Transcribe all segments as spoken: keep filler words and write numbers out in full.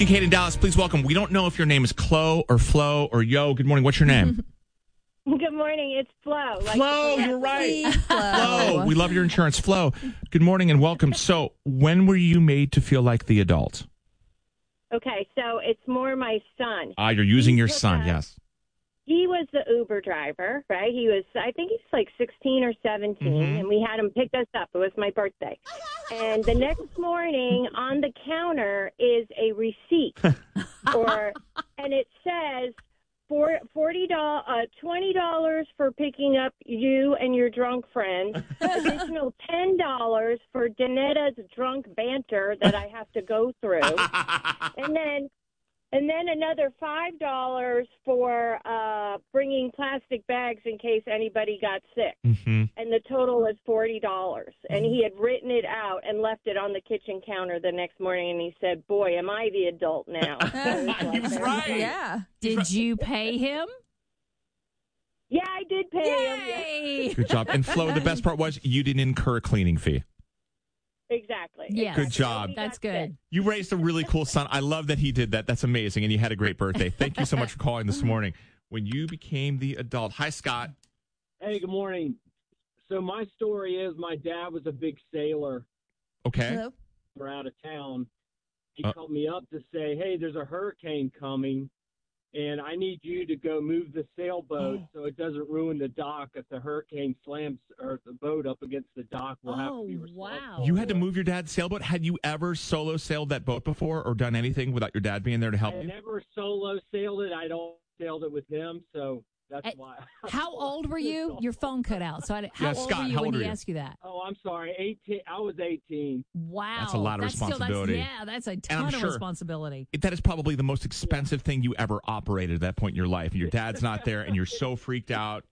Kincaid in Dallas, please welcome. We don't know if your name is Chloe or Flo or Yo. Good morning. What's your name? Good morning. It's Flo. Like Flo, you're right. Flo. Flo, we love your insurance. Flo, good morning and welcome. So, when were you made to feel like the adult? Okay, so it's more my son. Ah, you're using He your took son, us- yes. He was the Uber driver, right? He was, I think he's like sixteen or seventeen, Mhm. and we had him pick us up. It was my birthday. And the next morning on the counter is a receipt, or and it says for forty dollars, uh, twenty dollars for picking up you and your drunk friend, additional ten dollars for Danetta's drunk banter that I have to go through, and then. And then another five dollars for uh, bringing plastic bags in case anybody got sick. Mm-hmm. And the total is forty dollars. And he had written it out and left it on the kitchen counter the next morning. And he said, boy, am I the adult now. He was right. Yeah. Did you pay him? Yeah, I did pay him. Yeah. Yay! Good job. And Flo, the best part was you didn't incur a cleaning fee. Exactly. Yes. Good job. He got That's good. sick. You raised a really cool son. I love that he did that. That's amazing. And you had a great birthday. Thank you so much for calling this morning. When you became the adult. Hi, Scott. Hey, good morning. So my story is my dad was a big sailor. Okay. Hello? We're out of town. He Uh. called me up to say, hey, there's a hurricane coming, and I need you to go move the sailboat so it doesn't ruin the dock. If the hurricane slams or the boat up against the dock, we'll have Oh, to be responsible. wow. You had to move your dad's sailboat. Had you ever solo sailed that boat before or done anything without your dad being there to help I you? never solo sailed it. I don't sailed it with him, so that's Hey, why. How old were you? Your phone cut out. So I, how Yeah, old Scott, were you how when old he were you? asked you that? Oh, I'm sorry. eighteen. I was eighteen. Wow. That's a lot of still- responsibility. yeah, that's a I'm ton of sure- responsibility. That is probably the most expensive thing you ever operated at that point in your life. Your dad's not there and you're so freaked out.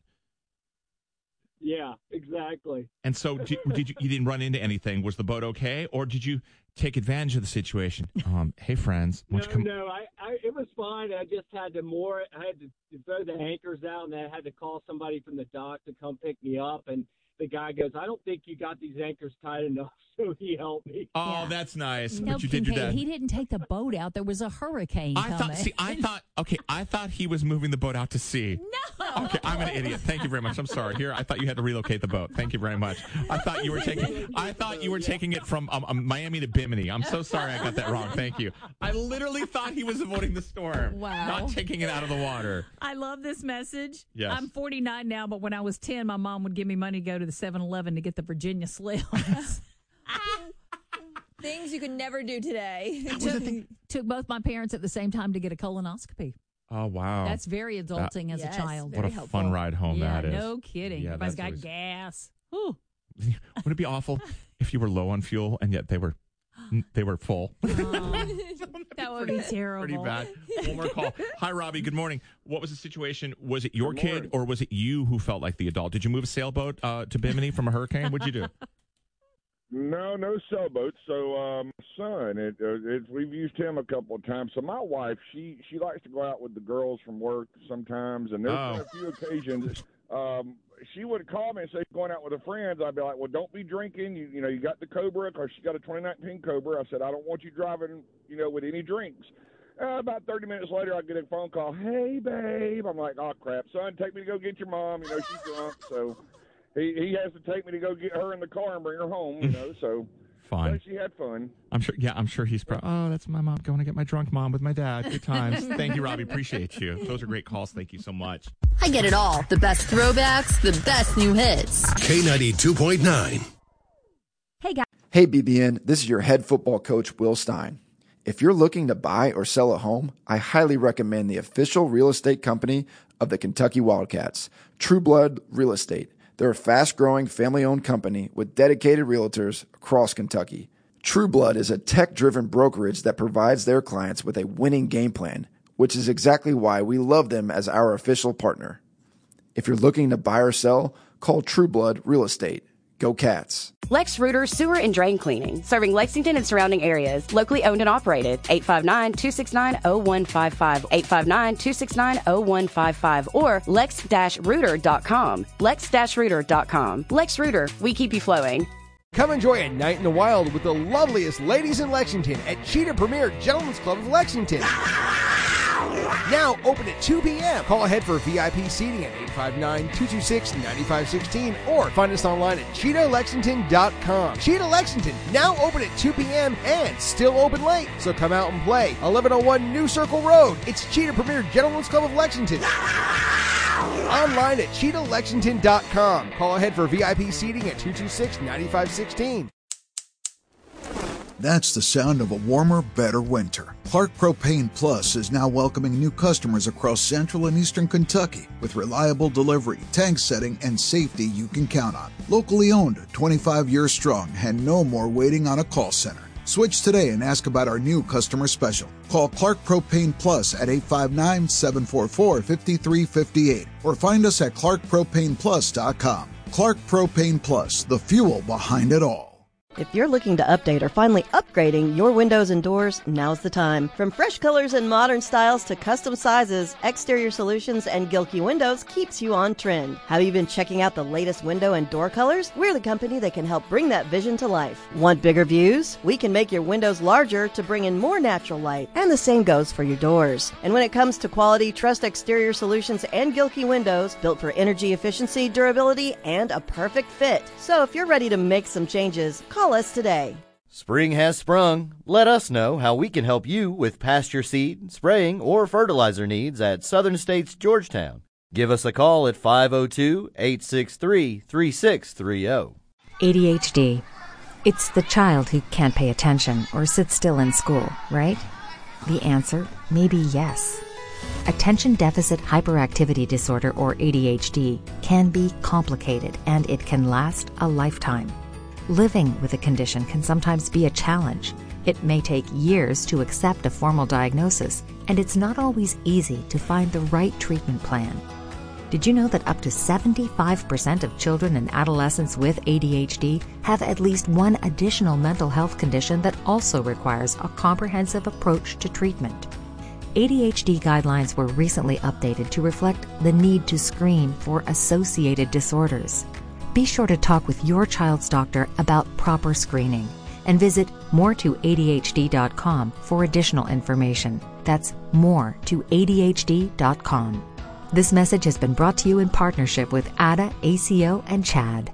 Yeah, exactly. And so did, did you, you didn't run into anything. Was the boat okay? Or did you take advantage of the situation? Um, hey, friends. Why No, don't you come? no, I, I, it was fine. I just had to more, I had to throw the anchors out, and I had to call somebody from the dock to come pick me up. And the guy goes, I don't think you got these anchors tight enough, so he helped me. Oh, Yeah. that's nice. No, but you did your Kincaid, dad. he didn't take the boat out. There was a hurricane I coming. thought. See, I thought. Okay, I thought he was moving the boat out to sea. No. Okay, I'm an idiot. Thank you very much. I'm sorry. Here, I thought you had to relocate the boat. Thank you very much. I thought you were taking. I thought you were taking it from um, um, Miami to Bimini. I'm so sorry. I got that wrong. Thank you. I literally thought he was avoiding the storm. Wow. Not taking it out of the water. I love this message. Yes. I'm forty-nine now, but when I was ten, my mom would give me money to go to the seven eleven to get the Virginia Slims. Things you could never do today. took, took both my parents at the same time to get a colonoscopy. Oh wow. That's very adulting as Yes, a child. what a very helpful. fun ride home yeah, that is. no kidding. Yeah, Everybody's that's got always- gas. Ooh. Wouldn't it be awful if you were low on fuel and yet they were they were full? That would be terrible. Pretty bad. One more call. Hi, Robbie. Good morning. What was the situation? Was it your Good kid morning. or was it you who felt like the adult? Did you move a sailboat uh, to Bimini from a hurricane? What'd you do? No, no sailboats. So, um, son, it, uh, it, we've used him a couple of times. So, my wife, she she likes to go out with the girls from work sometimes, and there's Oh. been a few occasions. Um, she would call me and say, "Going out with her friends." I'd be like, "Well, don't be drinking. You you know, you got the Cobra because she got a twenty nineteen Cobra." I said, "I don't want you driving, you know, with any drinks." Uh, about thirty minutes later, I get a phone call. "Hey, babe." I'm like, "Oh crap, son, take me to go get your mom. You know, she's drunk." So. He he has to take me to go get her in the car and bring her home, you know, so Fine. but she had fun. I'm sure. Yeah, I'm sure he's proud. Oh, that's my mom going to get my drunk mom with my dad. Good times. Thank you, Robbie. Appreciate you. Those are great calls. Thank you so much. I get it all. The best throwbacks, the best new hits. K ninety-two point nine. Hey, B B N, this is your head football coach, Will Stein. If you're looking to buy or sell a home, I highly recommend the official real estate company of the Kentucky Wildcats, True Blood Real Estate. They're a fast-growing, family-owned company with dedicated realtors across Kentucky. True Blood is a tech-driven brokerage that provides their clients with a winning game plan, which is exactly why we love them as our official partner. If you're looking to buy or sell, call True Blood Real Estate. Go Cats. Lex Ruder Sewer and Drain Cleaning, serving Lexington and surrounding areas. Locally owned and operated. eight five nine, two six nine, zero one five five. eight five nine, two six nine, zero one five five. Or lex dash ruder dot com. lex dash ruder dot com. Lex Ruder, we keep you flowing. Come enjoy a night in the wild with the loveliest ladies in Lexington at Cheetah Premier Gentlemen's Club of Lexington. Now open at two p.m. Call ahead for V I P seating at eight five nine, two two six, nine five one six or find us online at cheetah lexington dot com. Cheetah Lexington, now open at two p.m. and still open late. So come out and play. eleven oh one New Circle Road. It's Cheetah Premier Gentlemen's Club of Lexington. Online at cheetah lexington dot com. Call ahead for V I P seating at two two six, nine five one six. That's the sound of a warmer, better winter. Clark Propane Plus is now welcoming new customers across central and eastern Kentucky with reliable delivery, tank setting, and safety you can count on. Locally owned, twenty-five years strong, and no more waiting on a call center. Switch today and ask about our new customer special. Call Clark Propane Plus at eight five nine, seven four four, five three five eight or find us at clark propane plus dot com. Clark Propane Plus, the fuel behind it all. If you're looking to update or finally upgrading your windows and doors, now's the time. From fresh colors and modern styles to custom sizes, Exterior Solutions and Gilkey Windows keeps you on trend. Have you been checking out the latest window and door colors? We're the company that can help bring that vision to life. Want bigger views? We can make your windows larger to bring in more natural light, and the same goes for your doors. And when it comes to quality, trust Exterior Solutions and Gilkey Windows, built for energy efficiency, durability, and a perfect fit. So if you're ready to make some changes, call us today. Spring has sprung. Let us know how we can help you with pasture seed, spraying, or fertilizer needs at Southern States Georgetown. Give us a call at five oh two, eight six three, three six three oh. A D H D. It's the child who can't pay attention or sit still in school, right? The answer may be yes. Attention Deficit Hyperactivity Disorder, or A D H D, can be complicated and it can last a lifetime. Living with a condition can sometimes be a challenge. It may take years to accept a formal diagnosis, and it's not always easy to find the right treatment plan. Did you know that up to seventy-five percent of children and adolescents with A D H D have at least one additional mental health condition that also requires a comprehensive approach to treatment? A D H D guidelines were recently updated to reflect the need to screen for associated disorders. Be sure to talk with your child's doctor about proper screening and visit more to A D H D dot com for additional information. That's more to A D H D dot com. This message has been brought to you in partnership with A D A, A C O, and CHAD.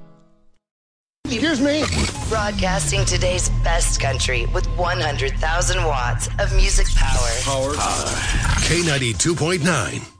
Excuse me. Broadcasting today's best country with one hundred thousand watts of music power. Power. K ninety-two point nine.